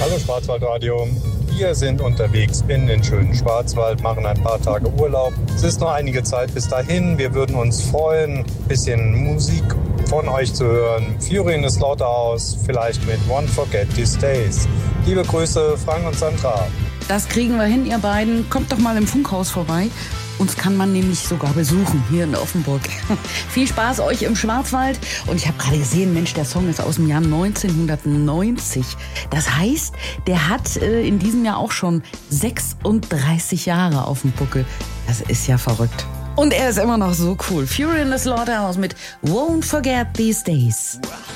Hallo Schwarzwaldradio. Wir sind unterwegs in den schönen Schwarzwald, machen ein paar Tage Urlaub. Es ist noch einige Zeit bis dahin. Wir würden uns freuen, ein bisschen Musik von euch zu hören. Fury in the Slaughterhouse, vielleicht mit Won't Forget These Days. Liebe Grüße, Frank und Sandra. Das kriegen wir hin, ihr beiden. Kommt doch mal im Funkhaus vorbei. Uns kann man nämlich sogar besuchen, hier in Offenburg. Viel Spaß euch im Schwarzwald. Und ich habe gerade gesehen, Mensch, der Song ist aus dem Jahr 1990. Das heißt, der hat in diesem Jahr auch schon 36 Jahre auf dem Buckel. Das ist ja verrückt. Und er ist immer noch so cool. Fury in the Slaughterhouse mit Won't Forget These Days.